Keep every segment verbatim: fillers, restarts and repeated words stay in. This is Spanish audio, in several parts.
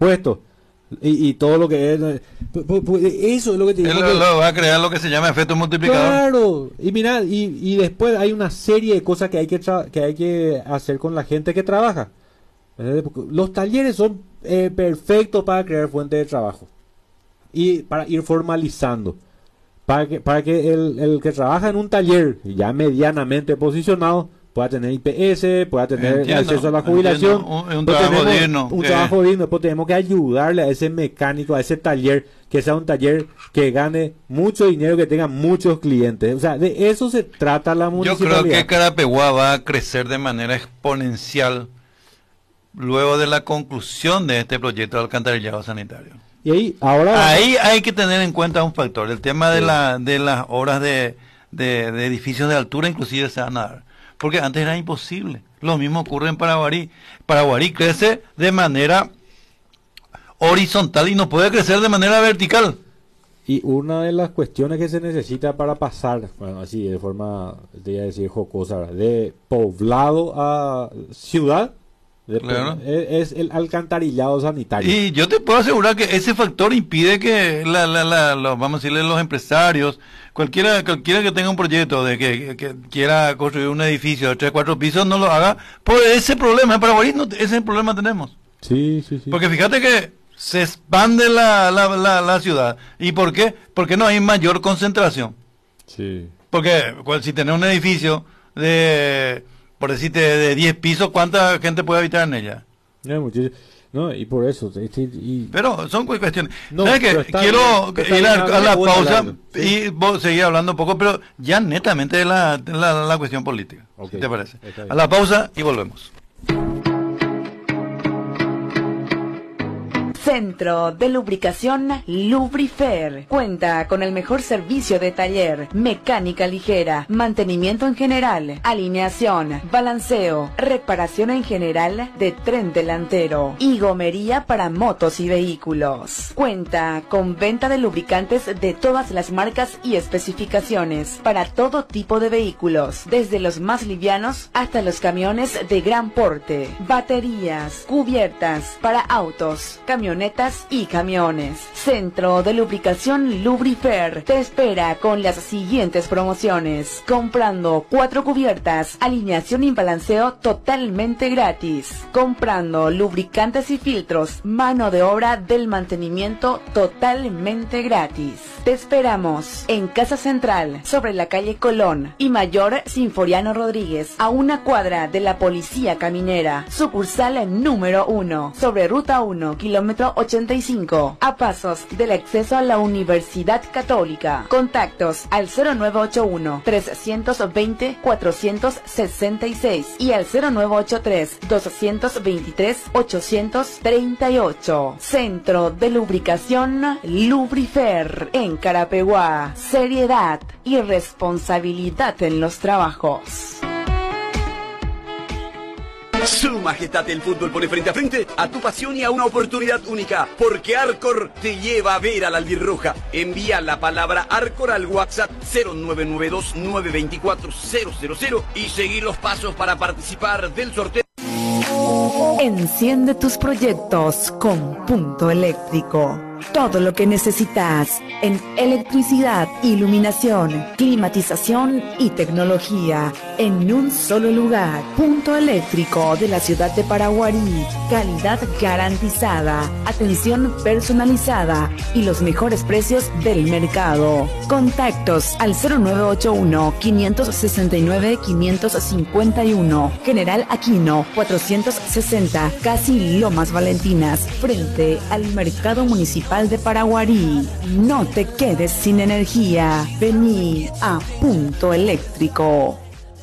repuestos. Y, y todo lo que es, eso es lo que te digo. Él lo, lo va a crear lo que se llama efecto multiplicador. Claro, y mira, y, y después hay una serie de cosas que hay que, tra- que hay que hacer con la gente que trabaja. Los talleres son eh, perfectos para crear fuentes de trabajo y para ir formalizando. Para que, para que el, el que trabaja en un taller ya medianamente posicionado pueda tener I P S, pueda tener entiendo, acceso a la jubilación. Un, un trabajo tenemos, digno. Un que... trabajo digno. Después tenemos que ayudarle a ese mecánico, a ese taller, que sea un taller que gane mucho dinero, que tenga muchos clientes. O sea, de eso se trata la municipalidad. Yo creo que Carapeguá va a crecer de manera exponencial luego de la conclusión de este proyecto de alcantarillado sanitario. Y ahí, ahora ahí hay que tener en cuenta un factor, el tema de, sí. la, de las obras de, de, de edificios de altura, inclusive se van a dar. Porque antes era imposible. Lo mismo ocurre en Paraguarí. Paraguarí crece de manera horizontal y no puede crecer de manera vertical. Y una de las cuestiones que se necesita para pasar, bueno, así de forma, te iba a decir jocosa, de poblado a ciudad, de claro. es, es el alcantarillado sanitario. Y yo te puedo asegurar que ese factor impide que, la, la, la, la, vamos a decirle, los empresarios, cualquiera cualquiera que tenga un proyecto de que, que, que quiera construir un edificio de tres, cuatro pisos, no lo haga por ese problema. En Paraguay no, ese problema tenemos. Sí, sí, sí. Porque fíjate que se expande la, la, la, la ciudad. ¿Y por qué? Porque no hay mayor concentración. Sí. Porque pues, si tenés un edificio de, por decirte, de diez pisos, ¿cuánta gente puede habitar en ella? No, muchísimo. No, y por eso. Este, y... Pero son cuestiones. No, ¿Sabes qué? Quiero bien, ir a, a la pausa hablando, ¿sí? y vos seguir hablando un poco, pero ya netamente de la, la, la cuestión política. Okay. ¿Qué te parece? A la pausa y volvemos. Centro de Lubricación Lubrifer. Cuenta con el mejor servicio de taller, mecánica ligera, mantenimiento en general, alineación, balanceo, reparación en general de tren delantero y gomería para motos y vehículos. Cuenta con venta de lubricantes de todas las marcas y especificaciones para todo tipo de vehículos, desde los más livianos hasta los camiones de gran porte, baterías, cubiertas para autos, camiones camionetas y camiones. Centro de Lubricación Lubrifer te espera con las siguientes promociones. Comprando cuatro cubiertas, alineación y balanceo totalmente gratis. Comprando lubricantes y filtros, mano de obra del mantenimiento totalmente gratis. Te esperamos en Casa Central, sobre la calle Colón y Mayor Sinforiano Rodríguez, a una cuadra de la Policía Caminera. Sucursal número uno, sobre Ruta uno, kilómetro ochenta y cinco, a pasos del acceso a la Universidad Católica. Contactos al cero nueve ocho uno, tres dos cero, cuatro seis seis y al cero nueve ocho tres, dos dos tres, ocho tres ocho. Centro de Lubricación Lubrifer en Carapeguá. Seriedad y responsabilidad en los trabajos. Su Majestad, el fútbol pone frente a frente a tu pasión y a una oportunidad única, porque Arcor te lleva a ver a la albirroja. Envía la palabra Arcor al WhatsApp cero nueve nueve dos, nueve dos cuatro, cero cero cero y seguir los pasos para participar del sorteo. Enciende tus proyectos con Punto Eléctrico. Todo lo que necesitas en electricidad, iluminación, climatización y tecnología en un solo lugar. Punto Eléctrico de la ciudad de Paraguarí. Calidad garantizada, atención personalizada y los mejores precios del mercado. Contactos al cero nueve ocho uno, cinco seis nueve, cinco cinco uno. General Aquino cuatrocientos sesenta, casi Lomas Valentinas, frente al Mercado Municipal de Paraguarí. No te quedes sin energía. Vení a Punto Eléctrico.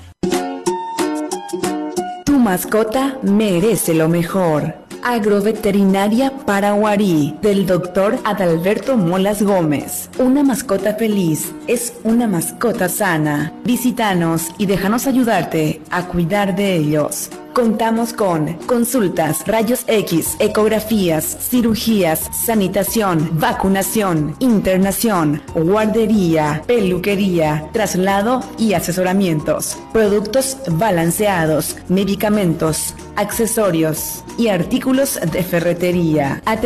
Tu mascota merece lo mejor. Agroveterinaria Paraguarí, del doctor Adalberto Molas Gómez. Una mascota feliz es una mascota sana. Visítanos y déjanos ayudarte a cuidar de ellos. Contamos con consultas, rayos X, ecografías, cirugías, sanitación, vacunación, internación, guardería, peluquería, traslado y asesoramientos, productos balanceados, medicamentos, accesorios y artículos de ferretería.